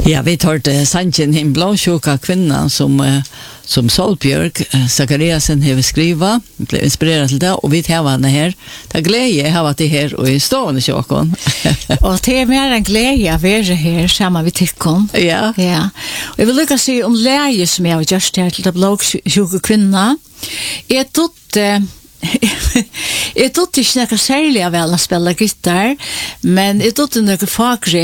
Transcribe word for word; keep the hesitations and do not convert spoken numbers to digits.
Ja, vi tar det sanchen en blåsjuka kvinnan som uh, som Solbjörk uh, Zachariasen har skriva, blev inspirerad till det och vi tar henne här. Det glädje har varit det här och i stående kyrkan. Och det är mer en glädje att vara här samman vid tyckon. Ja. Ja. Och jag vill lycka se om läge som jag har gjort här till det blåsjuka kvinna. Jag trodde Jag trodde inte något särskilt väl att spela gitarr, men jag trodde något fagre